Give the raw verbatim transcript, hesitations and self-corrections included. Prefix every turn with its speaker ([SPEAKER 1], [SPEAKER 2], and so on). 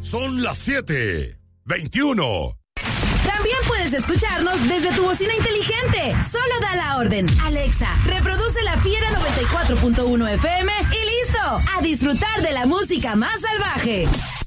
[SPEAKER 1] Son las siete veintiuno.
[SPEAKER 2] También puedes escucharnos desde tu bocina inteligente. Solo da la orden. Alexa, reproduce La Fiera noventa y cuatro punto uno F M y listo. A disfrutar de la música más salvaje.